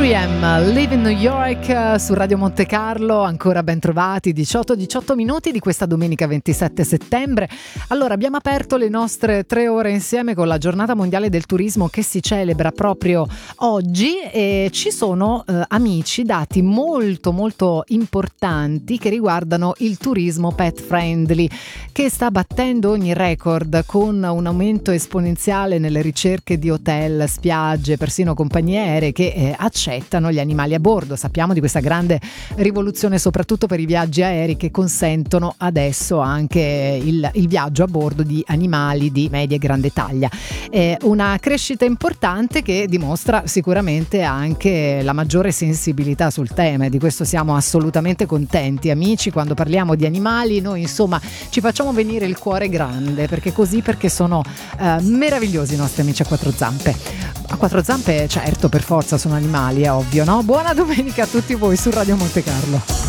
R.E.M. Live in New York su Radio Monte Carlo, ancora ben trovati, 18 minuti di questa domenica 27 settembre. Allora, abbiamo aperto le nostre 3 ore insieme con la giornata mondiale del turismo che si celebra proprio oggi e ci sono amici, dati molto molto importanti che riguardano il turismo pet friendly, che sta battendo ogni record con un aumento esponenziale nelle ricerche di hotel, spiagge, persino compagnie aeree che accettano gli animali a bordo. Sappiamo di questa grande rivoluzione soprattutto per i viaggi aerei che consentono adesso anche il viaggio a bordo di animali di media e grande taglia. Una crescita importante che dimostra sicuramente anche la maggiore sensibilità sul tema, e di questo siamo assolutamente contenti. Amici, quando parliamo di animali noi insomma ci facciamo venire il cuore grande, perché sono meravigliosi i nostri amici a quattro zampe. A quattro zampe, certo, per forza sono animali, è ovvio, no? Buona domenica a tutti voi su Radio Monte Carlo.